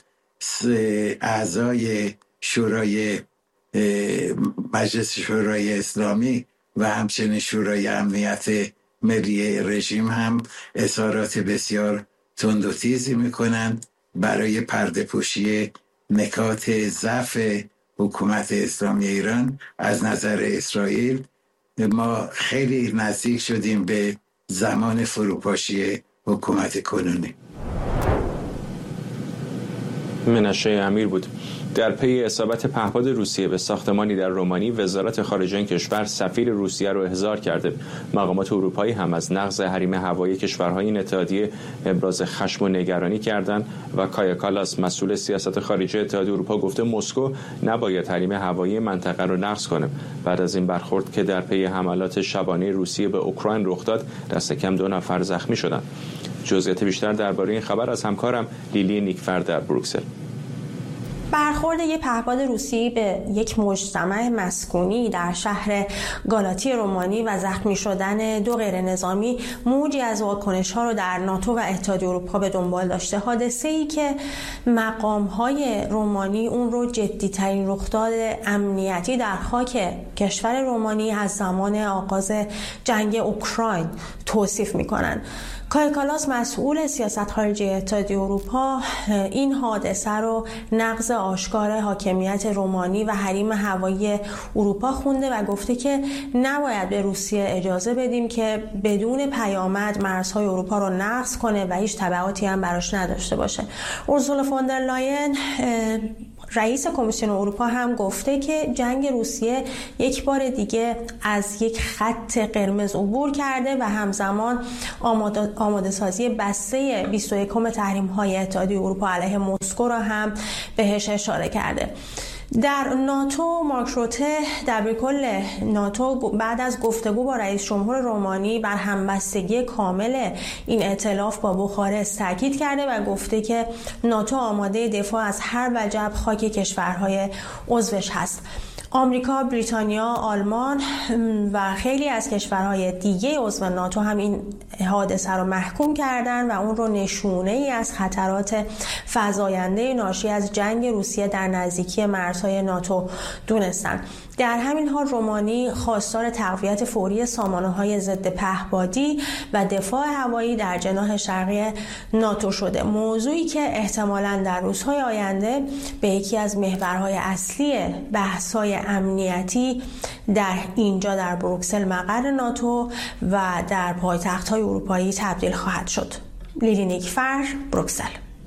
اعضای شورای مجلس شورای اسلامی و همچنین شورای امنیت ملی رژیم هم اظهارات بسیار تند و تیزی میکنند برای پرده پوشی نکات ضعف حکومت اسلامی ایران از نظر اسرائیل. ما خیلی نزدیک شدیم به زمان فروپاشی حکومت کنونی. منشه امیر بود. در پی اصابت پهپاد روسیه به ساختمانی در رومانی، وزارت خارجه این کشور سفیر روسیه را احضار کرده. مقامات اروپایی هم از نقض حریم هوایی کشورهای این اتحادیه ابراز خشم و نگرانی کردند و کایا کالاس مسئول سیاست خارجه اتحادیه اروپا گفته مسکو نباید حریم هوایی منطقه را نقض کنه. بعد از این برخورد که در پی حملات شبانه روسیه به اوکراین رخ داد، دست کم دو نفر زخمی شدند. جزئیات بیشتر درباره این خبر از همکارم لیلی نیکفر در بروکسل. برخورد یک پهپاد روسی به یک مجتمع مسکونی در شهر گالاتی رومانی و زخمی شدن دو غیر نظامی موجی از واکنش‌ها رو در ناتو و اتحادیه اروپا به دنبال داشته. حادثه‌ای که مقام‌های رومانی اون رو جدی‌ترین رخداد امنیتی در خاک کشور رومانی از زمان آغاز جنگ اوکراین توصیف می‌کنند. کایا کالاس مسئول سیاست خارجی اتحادیه اروپا این حادثه رو نقض آشکار حاکمیت رومانی و حریم هوایی اروپا خونده و گفته که نباید به روسیه اجازه بدیم که بدون پیامد مرزهای اروپا رو نقض کنه و هیچ تبعاتی هم براش نداشته باشه. اورسولا فون در لاین رئیس کمیسیون اروپا هم گفته که جنگ روسیه یک بار دیگه از یک خط قرمز عبور کرده و همزمان آماده, آماده سازی بسته بیست و یکم تحریم های اتحادیه اروپا علیه مسکو را هم بهش اشاره کرده. در ناتو مارک روته دبیرکل ناتو بعد از گفتگو با رئیس جمهور رومانی بر همبستگی کامل این ائتلاف با بوخارست تاکید کرده و گفته که ناتو آماده دفاع از هر وجب خاک کشورهای عضوش هست. آمریکا، بریتانیا، آلمان و خیلی از کشورهای دیگه عضو ناتو هم این حادثه رو محکوم کردن و اون رو نشونه ای از خطرات فزاینده ناشی از جنگ روسیه در نزدیکی مرزهای ناتو دونستن. در همین حال رومانی خواستار تقویت فوری سامانه‌های ضد پهپادی و دفاع هوایی در جناح شرقی ناتو شده، موضوعی که احتمالاً در روزهای آینده به یکی از محورهای اصلی بحث‌های امنیتی در اینجا در بروکسل مقر ناتو و در پایتخت‌های اروپایی تبدیل خواهد شد. لیلی نیکفر، بروکسل.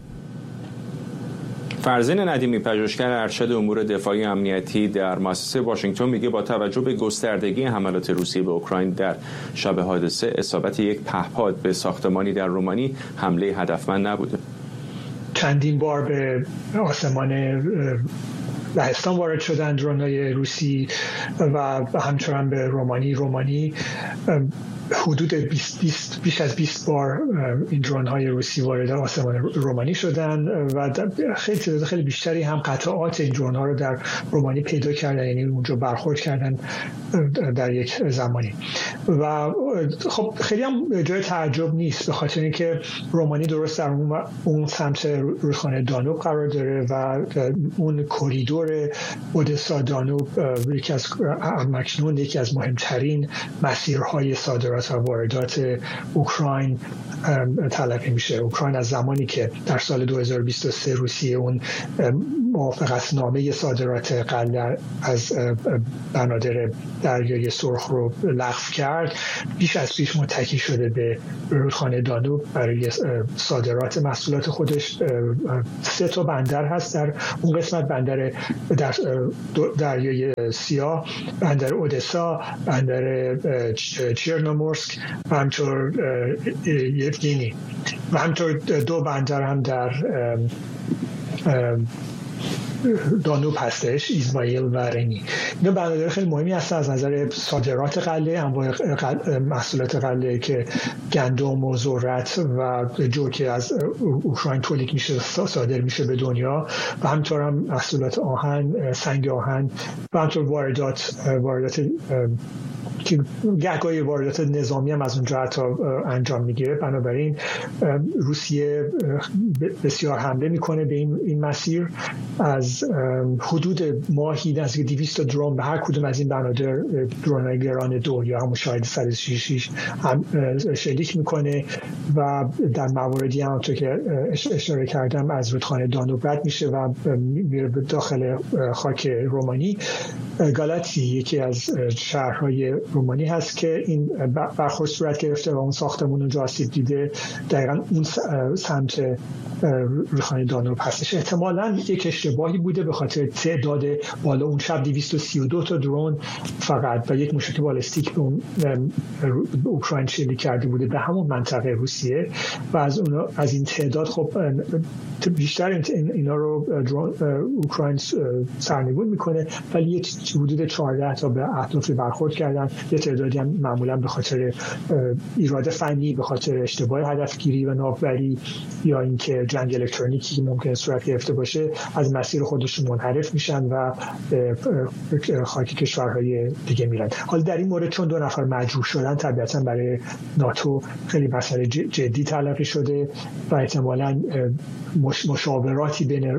فرزین ندیمی، پژوهشگر ارشد امور دفاعی امنیتی در مؤسسه واشنگتن، میگه با توجه به گستردگی حملات روسیه به اوکراین در شب حادثه، اصابت یک پهپاد به ساختمانی در رومانی حمله هدفمند نبوده. چندین بار به آسمان لهستان وارد شدند درون‌های روسی و همچنان به رومانی. رومانی حدود بیست بیست بیش از بیست بار این درون های روسی وارد آسمان رومانی شدن و خیلی تعداد خیلی بیشتری هم قطعات این درون ها رو در رومانی پیدا کردن، یعنی اونجا برخورد کردن در یک زمانی. و خب خیلی هم جای تعجب نیست، به خاطر اینکه رومانی درست در اون سمت رودخانه دانوب قرار داره و اون کریدور اودسا دانوب یکی از مکنون یکی از مهمترین مسیرهای صادرات و واردات اوکراین تلقی میشه. اوکراین از زمانی که در سال دو هزار و بیست و سه روسیه اون موافقتنامه صادرات غله از بنادر دریای سرخ رو لغو کرد، بیش از پیش متکی شده به رودخانه دانوب برای صادرات محصولات خودش. سه تا بندر هست در اون قسمت، بندر در دریای سیاه، بندر اودسا، بندر چرنومورسک و همطور یفگینی و همطور دو بندر هم در دانوب هستش، ایزمایل و رنی. اینا بندرهای خیلی مهمی هستن از نظر صادرات غله، انواع محصولات غله که گندم و ذرت و جو که از اوکراین تولید میشه صادر میشه به دنیا و همینطور هم محصولات آهن، سنگ آهن و همینطور واردات واردات که گهگاهی واردات نظامی هم از اونجا حتی انجام میگیره. بنابراین روسیه بسیار حمله میکنه به این این مسیر. از حدود ماهی نزدیک دویست درون به هر کدوم از این بنادر، درون‌های گران دو یا همون شاید صد و سی و شش هم شلیک میکنه و در مواردی هم تو که اشاره کردم از رودخانه دانوب رد میشه و میره به داخل خاک رومانی. گالاتی یکی از شهرهای رومانی هست که این برخورد صورت گرفته و اون ساختمون اونجا آسیب دیده، دقیقاً اون سمت رودخانه دانوب هستش. احتمالاً یک اشتباهی بوده به خاطر تعداد بالا، اون شب دویست و سی و دو تا درون فقط و یک موشک بالستیک به اون اوکراین شلیک کرده بوده به همون منطقه روسیه و از اون از این تعداد خب بیشتر اینا رو اوکراین سرنگون میکنه، ولی یک حدود چهارده تا به اهدافی برخورد کردن. یه تعدادی هم معمولا به خاطر ایراد فنی، به خاطر اشتباه هدفگیری و ناوبری یا اینکه جنگ الکترونیکی ممکن صورت گرفته باشه از مسیر خودشون منحرف میشن و خاک کشورهای دیگه میرن. حالا در این مورد چون دو نفر مجروح شدن، طبیعتا برای ناتو خیلی مسئله جدی تلقی شده و احتمالاً مشاوراتی بین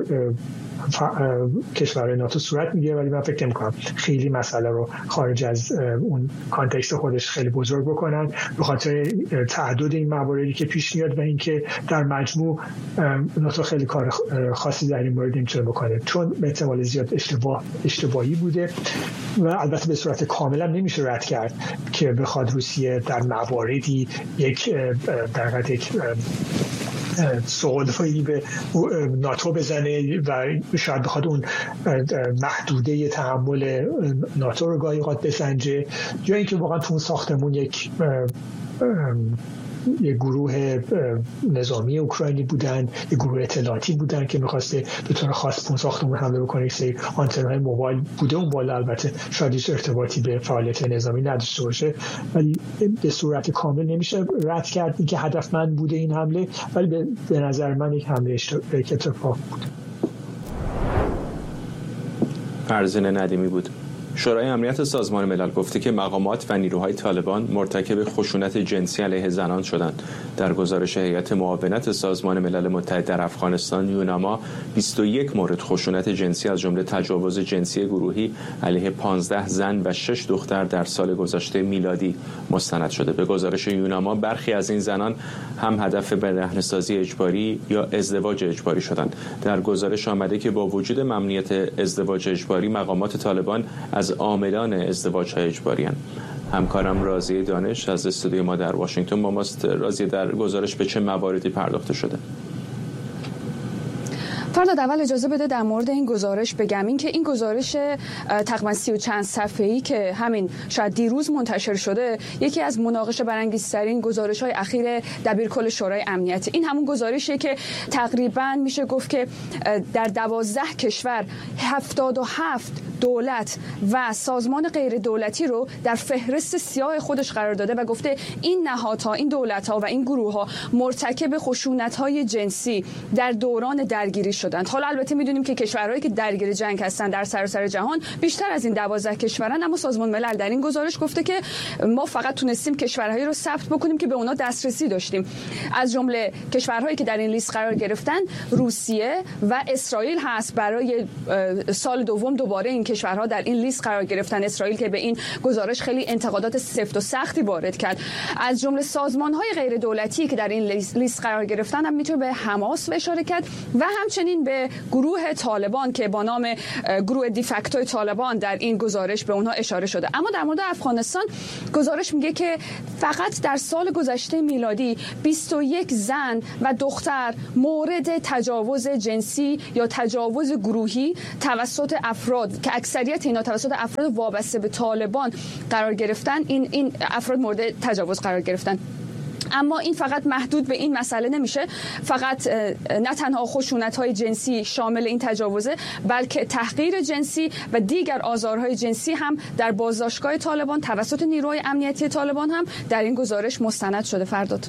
کشورهای ناتو صورت میگیره، ولی من فکر نمی‌کنم خیلی مسئله رو خارج از اون کانتکست خودش خیلی بزرگ بکنن به خاطر تعدد این مواردی که پیش میاد و اینکه در مجموع ناتو خیلی کار خاصی در این مورد نمیتونه بکنه، چون به احتمال زیاد اشتباه اشتباهی بوده و البته به صورت کاملا نمیشه رد کرد که بخواد روسیه در مواردی یک در واقع یک سوالایی به ناتو بزنه و شاید بخواد اون محدوده تحمل ناتو رو گاهی اوقات بسنجه، یا اینکه واقعا تو اون ساختمون یک یک گروه نظامی اوکراینی بودن، یک گروه اطلاعاتی بودن که می‌خواسته به طور خاص اون ساختمون حمله بکنه. یک سری آنتن‌های موبایل بوده اون بالا، البته شاید هیچ ارتباطی به فعالیت نظامی نداشته باشه، ولی به صورت کامل نمیشه رد کرد اینکه هدفمند بوده این حمله، ولی به نظر من یک حمله اتفاق بود. فرزین ندیمی بود. شورای امنیت سازمان ملل گفته که مقامات و نیروهای طالبان مرتکب خشونت جنسی علیه زنان شدند. در گزارش هیئت معاونت سازمان ملل متحد در افغانستان یوناما بیست و یک مورد خشونت جنسی از جمله تجاوز جنسی گروهی علیه پانزده زن و شش دختر در سال گذشته میلادی مستند شده. به گزارش یوناما برخی از این زنان هم هدف برهنه‌سازی اجباری یا ازدواج اجباری شدند. در گزارش آمده که با وجود ممنوعیت ازدواج اجباری مقامات طالبان از عاملان ازدواج‌های اجباری هستند. همکارم راضیه دانش از استودیو ما در واشنگتن با ماست. راضیه، در گزارش به چه مواردی پرداخته شده؟ فرداد، اول اجازه بده در مورد این گزارش بگم. این که این گزارش تقریبا سی و چند صفحه‌ای که همین شاید دیروز منتشر شده، یکی از مناقشه برانگیزترین گزارش‌های اخیر دبیرکل شورای امنیت. این همون گزارشیه که تقریبا میشه گفت که در دوازده کشور هفتاد و هفت دولت و سازمان غیر دولتی رو در فهرست سیاه خودش قرار داده و گفته این نهادها، این دولت‌ها و این گروه‌ها مرتکب خشونت‌های جنسی در دوران درگیری شدند. حالا البته میدونیم که کشورهایی که درگیر جنگ هستن در سراسر جهان بیشتر از این دوازده کشورن، اما سازمان ملل در این گزارش گفته که ما فقط تونستیم کشورهایی رو ثبت بکنیم که به اونا دسترسی داشتیم. از جمله کشورهایی که در این لیست قرار گرفتن روسیه و اسرائیل هست. برای سال دوم دوباره این کشورها در این لیست قرار گرفتن. اسرائیل که به این گزارش خیلی انتقادات سفت و سختی وارد کرد. از جمله سازمان‌های غیر دولتی که در این لیست قرار گرفتن هم میتونه به حماس اشاره کرد و همچنین به گروه طالبان که با نام گروه دیفکتو طالبان در این گزارش به اونها اشاره شده. اما در مورد افغانستان گزارش میگه که فقط در سال گذشته میلادی بیست و یک زن و دختر مورد تجاوز جنسی یا تجاوز گروهی توسط افراد که اکثریت اینا توسط افراد وابسته به طالبان قرار گرفتن، این این افراد مورد تجاوز قرار گرفتن. اما این فقط محدود به این مسئله نمیشه. فقط نه تنها خشونت‌های جنسی شامل این تجاوزه، بلکه تحقیر جنسی و دیگر آزارهای جنسی هم در بازداشتگاه طالبان توسط نیروهای امنیتی طالبان هم در این گزارش مستند شده. فرداد،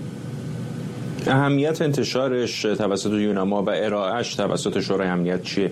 اهمیت انتشارش توسط یوناما و ارائهش توسط شورای امنیت چیه؟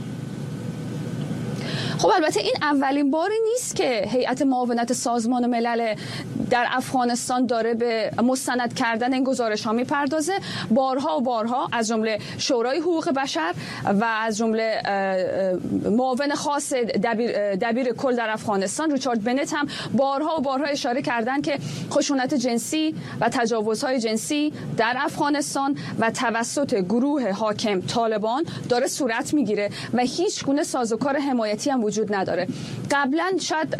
خب البته این اولین باری نیست که هیئت معاونت سازمان ملل در افغانستان داره به مستند کردن این گزارش ها میپردازه. بارها و بارها از جمله شورای حقوق بشر و از جمله معاون خاص دبیر, دبیر کل در افغانستان ریچارد بنت هم بارها و بارها اشاره کردن که خشونت جنسی و تجاوزهای جنسی در افغانستان و توسط گروه حاکم طالبان داره صورت میگیره و هیچ گونه سازوکار حمایتی هم وجود نداره. قبلا شاید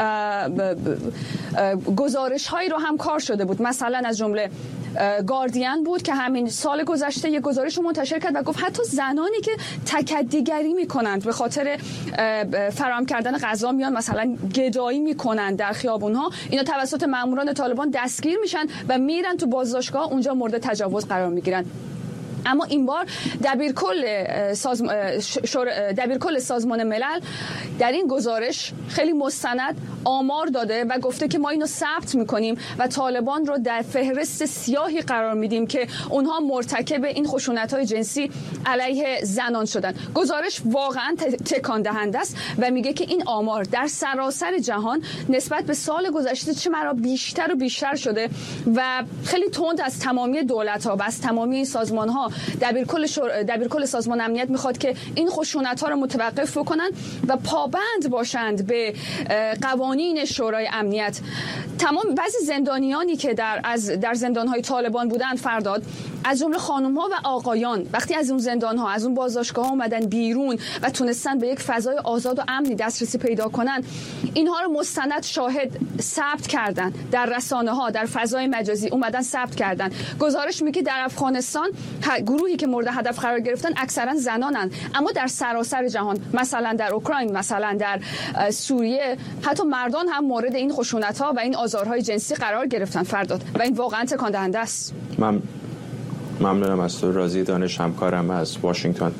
گزارش هایی رو هم کار شده بود، مثلا از جمله گاردین بود که همین سال گذشته یک گزارش رو منتشر کرد و گفت حتی زنانی که تکدیگری میکنند به خاطر فراهم کردن غذا میان مثلا گدایی میکنند در خیابونها، اینا توسط ماموران طالبان دستگیر میشن و میرن تو بازداشتگاه، اونجا مورد تجاوز قرار میگیرن. اما این بار دبیرکل سازم... شور... دبیرکل سازمان ملل در این گزارش خیلی مستند آمار داده و گفته که ما اینو ثبت میکنیم و طالبان رو در فهرست سیاهی قرار میدیم که اونها مرتکب این خشونت‌های جنسی علیه زنان شدن. گزارش واقعا تکان دهنده است و میگه که این آمار در سراسر جهان نسبت به سال گذشته چه مرا بیشتر و بیشتر شده و خیلی تند از تمامی دولت‌ها و از تمامی این سازمان‌ها دبیرکل شور... دبیرکل سازمان امنیت میخواد که این خشونت‌ها رو متوقف بکنن و پابند باشند به قوانین شورای امنیت. تمام بعضی زندانیانی که در از در زندان‌های طالبان بودند فرداد، از جمله خانم‌ها و آقایان، وقتی از اون زندان‌ها از اون بازداشتگاه‌ها اومدن بیرون و تونستن به یک فضای آزاد و امنی دسترسی پیدا کنن، اینها رو مستند شاهد ثبت کردن در رسانه‌ها، در فضای مجازی اومدن ثبت کردن. گزارش میگه در افغانستان گروهی که مورد هدف قرار گرفتن اکثرا زنانند، اما در سراسر جهان، مثلا در اوکراین، مثلا در سوریه، حتی مردان هم مورد این خشونت‌ها و این آزارهای جنسی قرار گرفتن فرداد و این واقعا تکان دهنده است. من ممنونم از تو. رازی دانش همکارم از واشنگتن.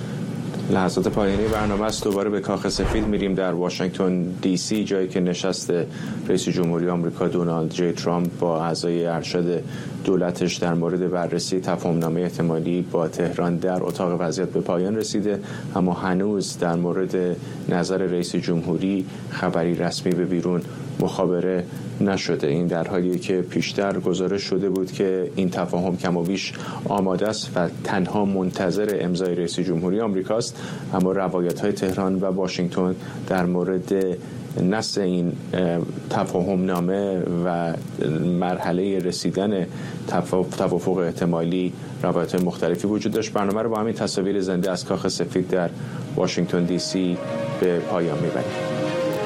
لحظات پایانی برنامه است. دوباره به کاخ سفید میریم در واشنگتن دی سی، جایی که نشست رئیس جمهوری آمریکا دونالد جی ترامپ با اعضای ارشد دولتش در مورد بررسی تفاهم‌نامه احتمالی با تهران در اتاق وضعیت به پایان رسیده، اما هنوز در مورد نظر رئیس جمهوری خبری رسمی به بیرون مخابره نشده. این در حالیه که پیشتر گزارش شده بود که این تفاهم کم و بیش آماده است و تنها منتظر امضای رئیس جمهوری آمریکاست، اما روایت‌های تهران و واشنگتن در مورد نص این تفاهم نامه و مرحله رسیدن توافق احتمالی روایت‌های مختلفی وجود داشت. برنامه رو با همین تصاویر زنده از کاخ سفید در واشنگتن دی سی به پایان می‌بریم.